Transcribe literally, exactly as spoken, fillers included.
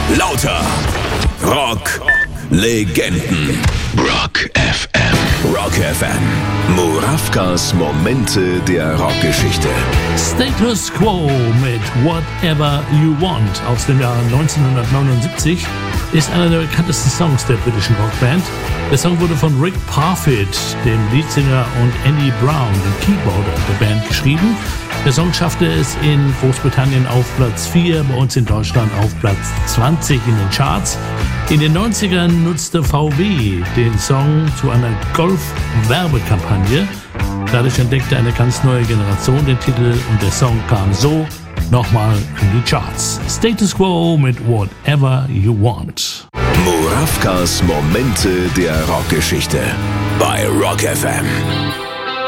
Lauter. Rock. Legenden. Rock F M. Rock F M. Murawkas Momente der Rockgeschichte. Status Quo mit Whatever You Want aus dem Jahr neunzehnhundertneunundsiebzig ist einer der bekanntesten Songs der britischen Rockband. Der Song wurde von Rick Parfitt, dem Leadsänger, und Andy Brown, dem Keyboarder der Band, geschrieben. Der Song schaffte es in Großbritannien auf Platz vier, bei uns in Deutschland auf Platz zwanzig in den Charts. In den neunzigern nutzte V W den Song zu einer Golf-Werbekampagne. Dadurch entdeckte eine ganz neue Generation den Titel und der Song kam so nochmal in die Charts. Status Quo mit Whatever You Want. Murawkas Momente der Rockgeschichte bei Rock F M.